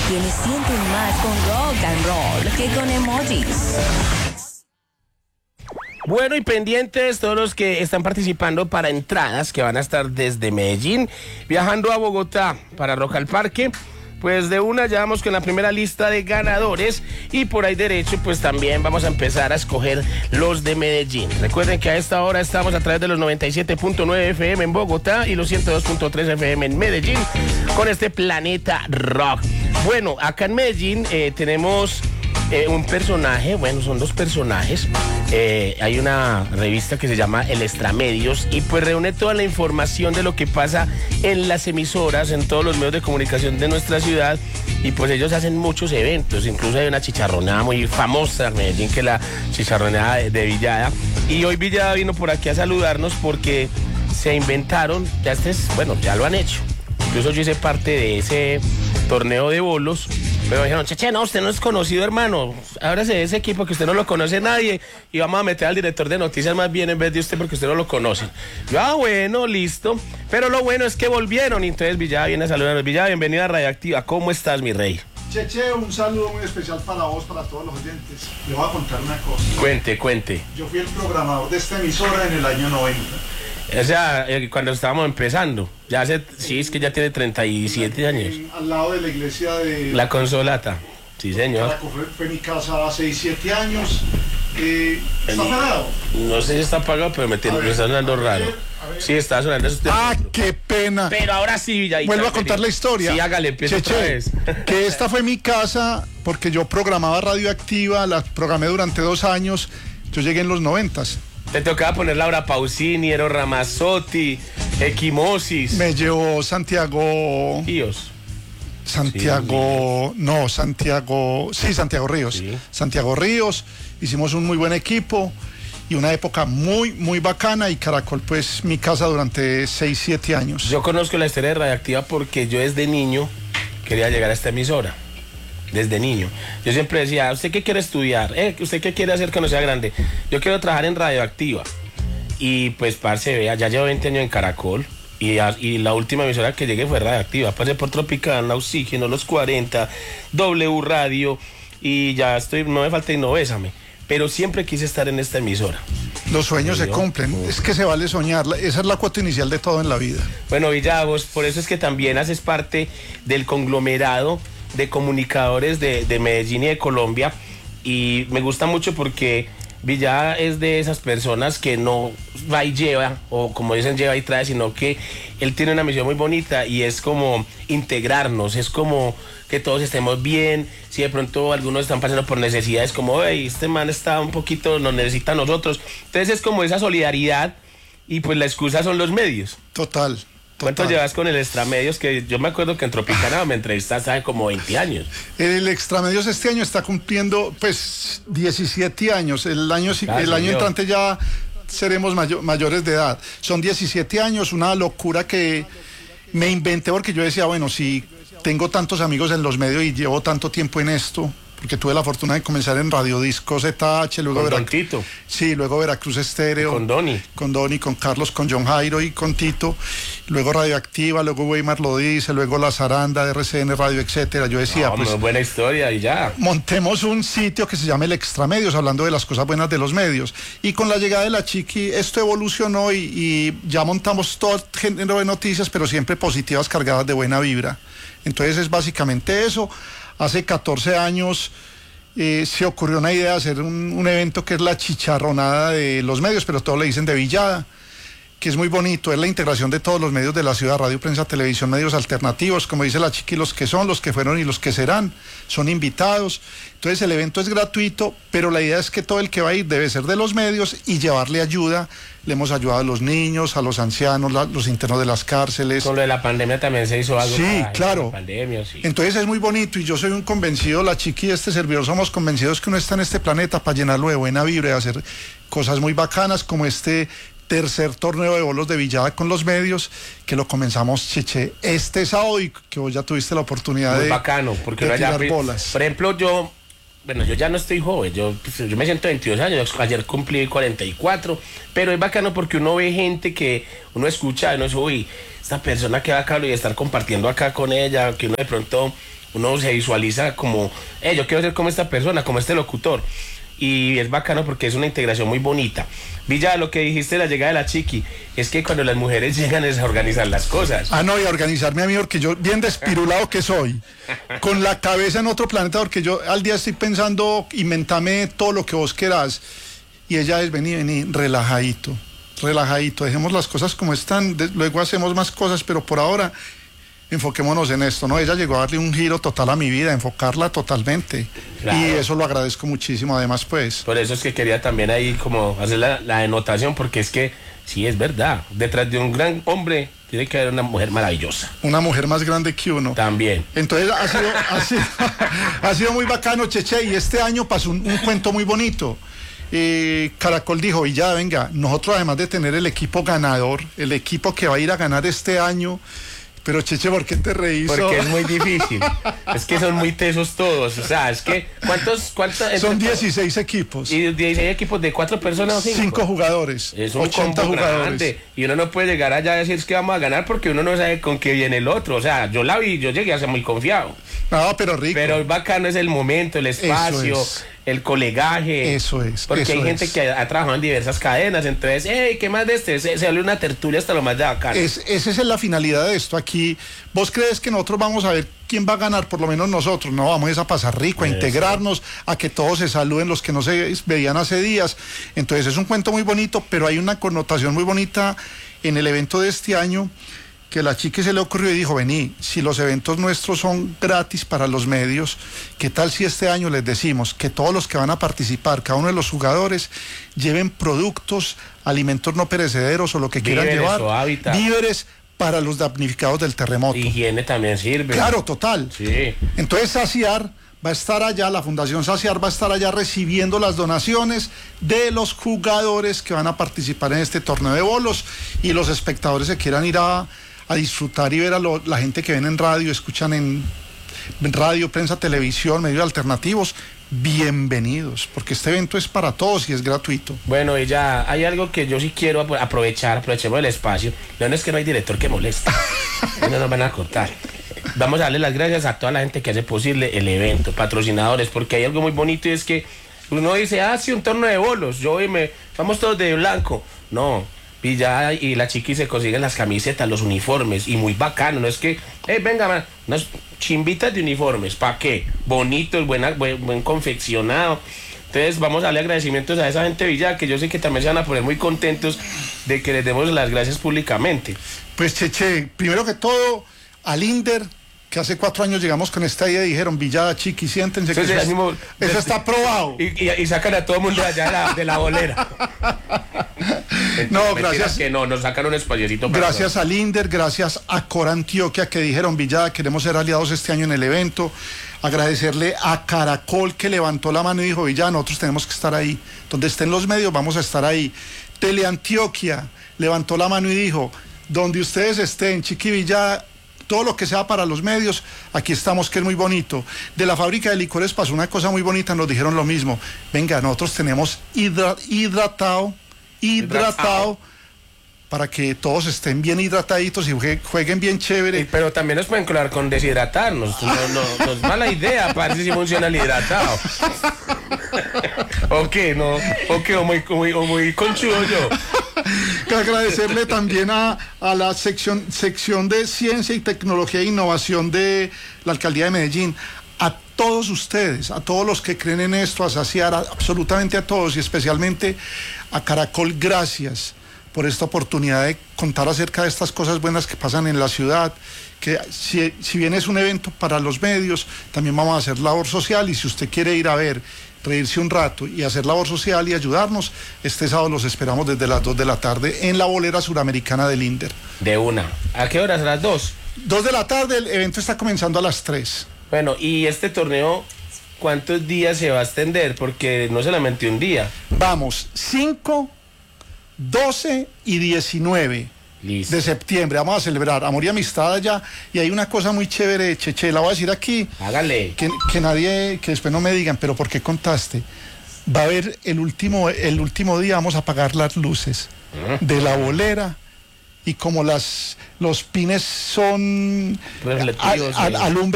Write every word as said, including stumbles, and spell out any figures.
quienes sienten más con rock and roll que con emojis. Bueno, y pendientes todos los que están participando para entradas que van a estar desde Medellín, viajando a Bogotá para Rock al Parque. Pues de una ya vamos con la primera lista de ganadores y por ahí derecho pues también vamos a empezar a escoger los de Medellín. Recuerden que a esta hora estamos a través de los noventa y siete punto nueve F M en Bogotá y los ciento dos punto tres F M en Medellín con este Planeta Rock. Bueno, acá en Medellín eh, tenemos eh, un personaje, bueno, son dos personajes. Eh, hay una revista que se llama El Extramedios y pues reúne toda la información de lo que pasa en las emisoras, en todos los medios de comunicación de nuestra ciudad y pues ellos hacen muchos eventos, incluso hay una chicharronada muy famosa en Medellín que es la chicharronada de, de Villada y hoy Villada vino por aquí a saludarnos porque se inventaron, ya este es, bueno, ya lo han hecho, incluso yo hice parte de ese torneo de bolos. Pero dijeron, cheche, no, usted no es conocido, hermano. Ábrase de ese equipo que usted no lo conoce nadie y vamos a meter al director de noticias más bien en vez de usted porque usted no lo conoce. Yo, ah, bueno, listo. Pero lo bueno es que volvieron y entonces Villada viene a saludarnos. Villada, bienvenida a Radioactiva. ¿Cómo estás, mi rey? Cheche, un saludo muy especial para vos, para todos los oyentes. Le voy a contar una cosa. Cuente, cuente. Yo fui el programador de esta emisora en el año noventa. O sea, eh, cuando estábamos empezando, ya hace, sí, es que ya tiene treinta y siete años. En, al lado de la iglesia de... La Consolata, sí señor. Fue, fue mi casa hace siete años. Eh, ¿Está El, pagado? No sé si está pagado, pero me, tiene, me está sonando a raro. Ver, sí, está sonando. Eso ah, qué pena. Pero ahora sí, Villadita. Vuelvo a contar la historia. Sí, hágale, empieza otra vez. Que esta fue mi casa porque yo programaba Radioactiva, la programé durante dos años. Yo llegué en los noventas. Te tocaba poner Laura Pausini, Eros Ramazzotti, Equimosis. Me llevó Santiago... Ríos. Santiago... Sí, no, Santiago... Sí, Santiago Ríos. Sí. Santiago Ríos. Hicimos un muy buen equipo y una época muy, muy bacana y Caracol, pues, mi casa durante seis, siete años. Yo conozco la historia de Radioactiva porque yo desde niño quería llegar a esta emisora. Desde niño. Yo siempre decía, ¿usted qué quiere estudiar? ¿Eh? ¿Usted qué quiere hacer cuando sea grande? Yo quiero trabajar en Radioactiva. Y pues, parce, vea, ya llevo veinte años en Caracol. Y, y la última emisora que llegué fue Radioactiva. Pasé por Tropicana, Oxígeno, Los cuarenta, W Radio. Y ya estoy, no me falta y no bésame. Pero siempre quise estar en esta emisora. Los sueños se cumplen, es que se vale soñar, esa es la cuota inicial de todo en la vida. Bueno, Villavos, por eso es que también haces parte del conglomerado de comunicadores de, de Medellín y de Colombia y me gusta mucho porque Villada es de esas personas que no va y lleva o como dicen lleva y trae, sino que él tiene una misión muy bonita y es como integrarnos, es como que todos estemos bien, si de pronto algunos están pasando por necesidades como hey, este man está un poquito, nos necesita a nosotros, entonces es como esa solidaridad y pues la excusa son los medios. Total. ¿Cuánto Total. llevas con el Extramedios? Que yo me acuerdo que en Tropicana me entrevistaste hace como veinte años. El Extramedios este año está cumpliendo pues diecisiete años. El año, ah, el año entrante ya seremos mayo, mayores de edad. Son diecisiete años, una locura que me inventé porque yo decía, bueno, si tengo tantos amigos en los medios y llevo tanto tiempo en esto, porque tuve la fortuna de comenzar en Radio Disco Z H, luego con Vera... Don Tito. Sí, luego Veracruz Estéreo. Con Doni. Con Doni, con Carlos, con John Jairo y con Tito. Luego Radioactiva, luego Weimar lo dice, luego La Zaranda, R C N Radio, etcétera. Yo decía, no, pues... Muy buena historia y ya. Montemos un sitio que se llame El Extramedios, hablando de las cosas buenas de los medios. Y con la llegada de la Chiqui, esto evolucionó y, y ya montamos todo género de noticias, pero siempre positivas, cargadas de buena vibra. Entonces es básicamente eso. Hace catorce años eh, se ocurrió una idea de hacer un, un evento que es la chicharronada de los medios, pero todos le dicen de Villada, que es muy bonito, es la integración de todos los medios de la ciudad, radio, prensa, televisión, medios alternativos, como dice la Chiqui, los que son, los que fueron y los que serán, son invitados. Entonces el evento es gratuito, pero la idea es que todo el que va a ir debe ser de los medios y llevarle ayuda. Le hemos ayudado a los niños, a los ancianos, la, los internos de las cárceles. Con lo de la pandemia también se hizo algo. Sí, claro. Pandemia, sí. Entonces es muy bonito y yo soy un convencido, la Chiqui y este servidor somos convencidos que uno está en este planeta para llenarlo de buena vibra y hacer cosas muy bacanas como este tercer torneo de bolos de Villada con los medios, que lo comenzamos, Cheche, este sábado y que vos ya tuviste la oportunidad muy de, bacano, porque de tirar allá, bolas. Por ejemplo, yo... Bueno, yo ya no estoy joven, yo, pues, yo me siento veintidós años, ayer cumplí cuarenta y cuatro, pero es bacano porque uno ve gente que uno escucha, uno dice, uy, esta persona que bacano y estar compartiendo acá con ella, que uno de pronto, uno se visualiza como, eh, yo quiero ser como esta persona, como este locutor. Y es bacano porque es una integración muy bonita. Villa, lo que dijiste de la llegada de la Chiqui, es que cuando las mujeres llegan es a organizar las cosas. Ah, no, y a organizarme a mí, porque yo, bien despirulado que soy, con la cabeza en otro planeta, porque yo al día estoy pensando, inventame todo lo que vos querás. Y ella es, vení, vení, relajadito, relajadito, dejemos las cosas como están, de, luego hacemos más cosas, pero por ahora enfoquémonos en esto, ¿no? Ella llegó a darle un giro total a mi vida, enfocarla totalmente. Claro. Y eso lo agradezco muchísimo, además, pues. Por eso es que quería también ahí como hacer la, la denotación, porque es que sí es verdad, detrás de un gran hombre tiene que haber una mujer maravillosa. Una mujer más grande que uno. También. Entonces ha sido, ha sido, ha sido muy bacano, Cheche, y este año pasó un, un cuento muy bonito. Eh, Caracol dijo, y ya venga, nosotros además de tener el equipo ganador, el equipo que va a ir a ganar este año. Pero Cheche, ¿por qué te reís? Porque es muy difícil. Es que son muy tesos todos. O sea, es que ¿cuántos? cuántos son dieciséis equipos. Y dieciséis equipos de cuatro personas o cinco. Cinco jugadores. Es un ochenta jugadores. Grande. Y uno no puede llegar allá a decir es que vamos a ganar porque uno no sabe con qué viene el otro. O sea, yo la vi, yo llegué a ser muy confiado. No, pero rico. Pero bacano es el momento, el espacio, el colegaje. Eso es. Porque eso hay gente es. que ha trabajado en diversas cadenas. Entonces, hey, ¿qué más de este? Se, se habla una tertulia hasta lo más de bacano. Es, esa es la finalidad de esto. Aquí, ¿vos crees que nosotros vamos a ver quién va a ganar? Por lo menos nosotros. No, vamos a pasar rico, a integrarnos, a que todos se saluden los que no se veían hace días. Entonces, es un cuento muy bonito, pero hay una connotación muy bonita en el evento de este año, que la Chiqui se le ocurrió y dijo, vení, si los eventos nuestros son gratis para los medios, ¿qué tal si este año les decimos que todos los que van a participar, cada uno de los jugadores, lleven productos, alimentos no perecederos o lo que quieran víveres llevar, o hábitat, víveres para los damnificados del terremoto? Higiene también sirve. Claro, total. Sí. Entonces Saciar va a estar allá, la Fundación Saciar va a estar allá recibiendo las donaciones de los jugadores que van a participar en este torneo de bolos, y los espectadores que quieran ir a a disfrutar y ver a lo, la gente que ven en radio, escuchan en, en radio, prensa, televisión, medios alternativos, bienvenidos, porque este evento es para todos y es gratuito. Bueno, y ya hay algo que yo sí quiero aprovechar, aprovechemos el espacio. No, no es que no hay director que moleste, no nos van a cortar. Vamos a darle las gracias a toda la gente que hace posible el evento, patrocinadores, porque hay algo muy bonito y es que uno dice, ah, sí, un torneo de bolos, yo y me, vamos todos de blanco. No. Y ya, y la Chiqui se consiguen las camisetas, los uniformes, y muy bacano, no es que, eh, venga, man, unas chimbitas de uniformes, ¿para qué? Bonitos, buena, buen, buen confeccionado. Entonces vamos a darle agradecimientos a esa gente de Villa, que yo sé que también se van a poner muy contentos de que les demos las gracias públicamente. Pues Cheche, primero que todo, al Inder, que hace cuatro años llegamos con esta idea y dijeron, Villa, Chiqui, siéntense, que Entonces, eso, mismo, es, eso está aprobado. Y, y, y sacan a todo el mundo allá de la, de la bolera. Entonces, no, gracias. Que no, nos sacan un espaciocito para gracias todo. Al Inder, gracias a Cora Antioquia, que dijeron, Villa, queremos ser aliados este año en el evento. Agradecerle a Caracol, que levantó la mano y dijo, Villa, nosotros tenemos que estar ahí. Donde estén los medios, vamos a estar ahí. Teleantioquia levantó la mano y dijo, donde ustedes estén, Chiqui, Villa, todo lo que sea para los medios, aquí estamos, que es muy bonito. De la fábrica de licores pasó una cosa muy bonita, nos dijeron lo mismo. Venga, nosotros tenemos hidra, hidratado, hidratado, hidratado, para que todos estén bien hidrataditos y jueguen bien chévere. Sí, pero también nos pueden colar con deshidratarnos. No, no, no es mala idea, parece si funciona el hidratado. ¿O qué? No, o qué, o muy, muy, o muy conchudo yo. Agradecerle también a, a la sección, sección de Ciencia y Tecnología e Innovación de la Alcaldía de Medellín, a todos ustedes, a todos los que creen en esto, a Saciar, a, absolutamente a todos, y especialmente a Caracol, gracias por esta oportunidad de contar acerca de estas cosas buenas que pasan en la ciudad, que si, si bien es un evento para los medios, también vamos a hacer labor social, y si usted quiere ir a ver, reírse un rato y hacer labor social y ayudarnos, este sábado los esperamos desde las dos de la tarde en la bolera suramericana del Inder. De una. ¿A qué horas? ¿A las dos? Dos de la tarde, el evento está comenzando a las tres. Bueno, y este torneo, ¿cuántos días se va a extender? Porque no solamente un día. Vamos, cinco, doce y diecinueve. Listo. De septiembre, vamos a celebrar amor y amistad allá, y hay una cosa muy chévere, Cheche, la voy a decir aquí. Hágale. Que, que nadie, que después no me digan, pero ¿por qué contaste? Va a haber el último, el último día, vamos a apagar las luces uh-huh. de la bolera, y como las, los pines son reflectivos, al, al,